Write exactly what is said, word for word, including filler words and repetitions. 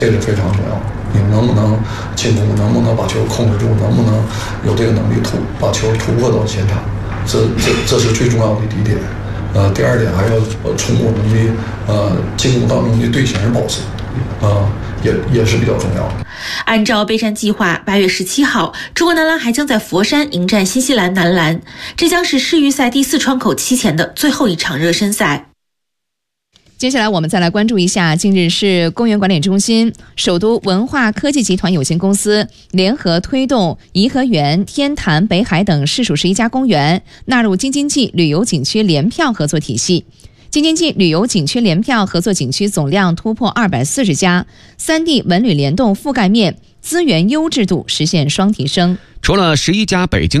这是非常重要。你能不能进攻，能不能把球控制住，能不能有这个能力突把球突破到前场，这这这是最重要的第一点。呃，第二点还要呃从我们的呃进攻当中的队形保持，呃也也是比较重要的。 按照备战计划，八月十七号，中国男篮还将在佛山迎战新西兰男篮，这将是世预赛第四窗口期前的最后一场热身赛。 接下来我们再来关注一下，近日市公园管理中心、首都文化科技集团有限公司联合推动颐和园、天坛、北海等市属十一家公园纳入京津冀旅游景区联票合作体系。京津冀旅游景区联票合作景区总量突破二百四十家，三地文旅联动覆盖面、资源优质度实现双提升。 除了十一家北京